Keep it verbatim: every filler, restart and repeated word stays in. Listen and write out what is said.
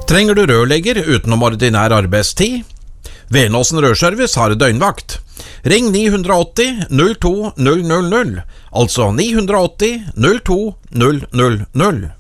Trenger du rørlegger utenom ordinær arbeidstid? Venåsen Rørservice har døgnvakt. Ring ni åtti null to null null null, altså ni åtti null to null null null.